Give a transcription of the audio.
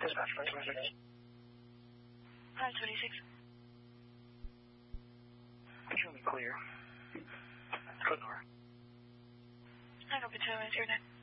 Dispatch 526. 526. Show me clear. Foot north. I copy 2, 09.